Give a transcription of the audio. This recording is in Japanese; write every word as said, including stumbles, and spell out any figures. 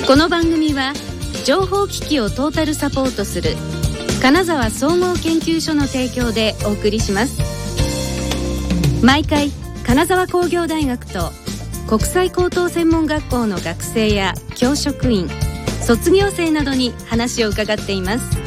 この番組は情報機器をトータルサポートする金沢総合研究所の提供でお送りします。毎回金沢工業大学と国際高等専門学校の学生や教職員、卒業生などに話を伺っています。